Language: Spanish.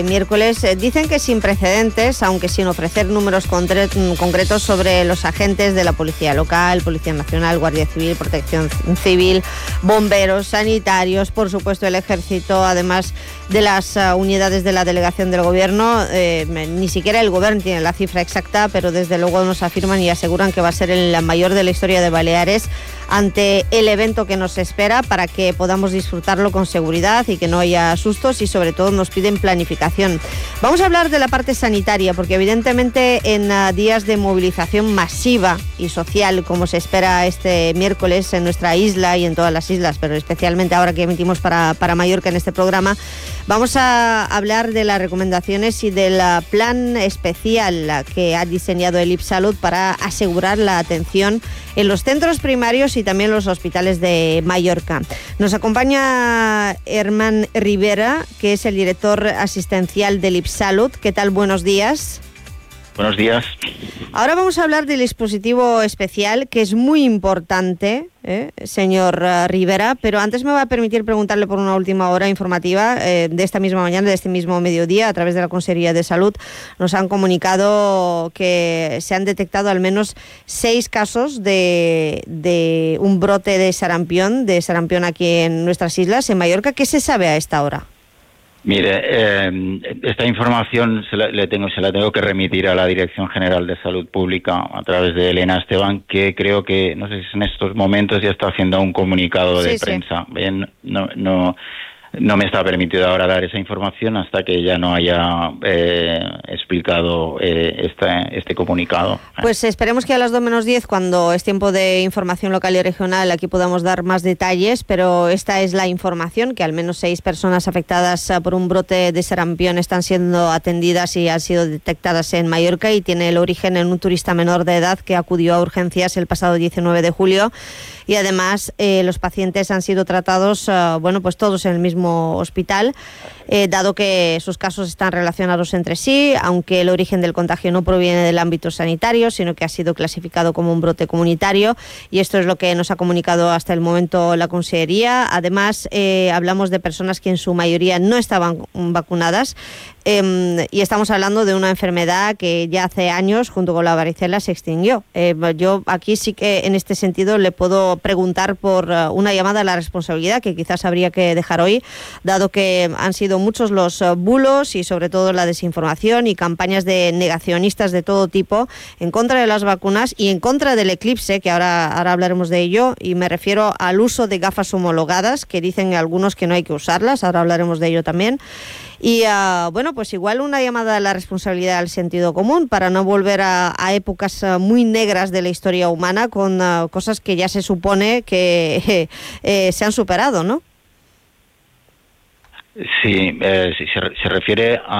Miércoles dicen que sin precedentes, aunque sin ofrecer números concretos sobre los agentes de la Policía Local, Policía Nacional, Guardia Civil, Protección Civil, bomberos, sanitarios, por supuesto el Ejército, además de las unidades de la delegación del Gobierno. Ni siquiera el Gobierno tiene la cifra exacta, pero desde luego nos afirman y aseguran que va a ser el mayor de la historia de Baleares ante el evento que nos espera, para que podamos disfrutarlo con seguridad y que no haya sustos, y sobre todo nos piden planificación. Vamos a hablar de la parte sanitaria, porque evidentemente en días de movilización masiva y social, como se espera este miércoles en nuestra isla y en todas las islas, pero especialmente ahora que emitimos para Mallorca en este programa, vamos a hablar de las recomendaciones y del plan especial que ha diseñado el IPSalud para asegurar la atención en los centros primarios y también los hospitales de Mallorca. Nos acompaña Herman Rivera, que es el director asistencial del IPSalud. ¿Qué tal? Buenos días. Buenos días. Ahora vamos a hablar del dispositivo especial, que es muy importante, señor Rivera, pero antes me va a permitir preguntarle por una última hora informativa de esta misma mañana, de este mismo mediodía, a través de la Consejería de Salud. Nos han comunicado que se han detectado al menos 6 casos de un brote de sarampión aquí en nuestras islas, en Mallorca. ¿Qué se sabe a esta hora? Mire, esta información se la tengo que remitir a la Dirección General de Salud Pública a través de Elena Esteban, que creo que, no sé si en estos momentos ya está haciendo un comunicado de prensa. Bien, no me está permitido ahora dar esa información hasta que ella no haya explicado este comunicado. Pues esperemos que a las 2:10, cuando es tiempo de información local y regional, aquí podamos dar más detalles, pero esta es la información, que al menos 6 personas afectadas por un brote de sarampión están siendo atendidas y han sido detectadas en Mallorca, y tiene el origen en un turista menor de edad que acudió a urgencias el pasado 19 de julio. Y además los pacientes han sido tratados, pues todos en el mismo hospital, dado que sus casos están relacionados entre sí, aunque el origen del contagio no proviene del ámbito sanitario, sino que ha sido clasificado como un brote comunitario, y esto es lo que nos ha comunicado hasta el momento la Consejería. Además, hablamos de personas que en su mayoría no estaban vacunadas, y estamos hablando de una enfermedad que ya hace años, junto con la varicela, se extinguió. Yo aquí sí que en este sentido le puedo preguntar por una llamada a la responsabilidad que quizás habría que dejar hoy, dado que han sido muchos los bulos y sobre todo la desinformación y campañas de negacionistas de todo tipo en contra de las vacunas y en contra del eclipse, que ahora hablaremos de ello, y me refiero al uso de gafas homologadas, que dicen algunos que no hay que usarlas, ahora hablaremos de ello también. Y pues igual una llamada a la responsabilidad, al sentido común, para no volver a épocas muy negras de la historia humana, con cosas que ya se supone que se han superado, ¿no? Sí, si se refiere a